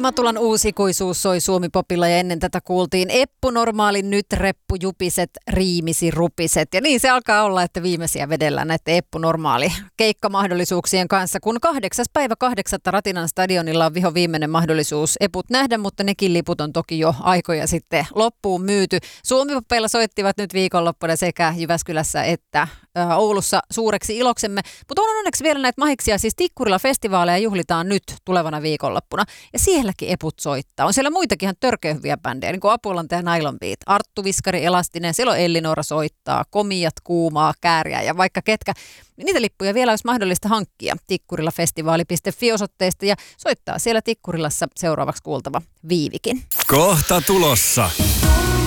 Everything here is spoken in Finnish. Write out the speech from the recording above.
Matulan Uusikuisuus soi Suomi-popilla ja ennen tätä kuultiin Eppu Normaali, nyt Reppu Jupiset, Riimisi Rupiset. Ja niin se alkaa olla, että viimeisiä vedellään näiden Eppu Normaali keikkamahdollisuuksien kanssa, kun 8.8. Ratinan stadionilla on viho viimeinen mahdollisuus Eput nähdä, mutta nekin liput on toki jo aikoja sitten loppuun myyty. Suomi-popeilla soittivat nyt viikonloppuna sekä Jyväskylässä että Oulussa suureksi iloksemme, mutta on onneksi vielä näitä mahiksia, siis Tikkurilla festivaaleja juhlitaan nyt tulevana viikonloppuna, ja sielläkin Eput soittaa. On siellä muitakin ihan törkeä hyviä bändejä, niin kuin Apulanta ja Nylon Beat, Arttu Viskari, Elastinen, siellä on Ellinora soittaa, Komijat, Kuumaa, Kääriä ja vaikka ketkä. Niitä lippuja vielä olisi mahdollista hankkia tikkurilafestivaali.fi-osoitteesta ja soittaa siellä Tikkurilassa seuraavaksi kuultava Viivikin. Kohta tulossa.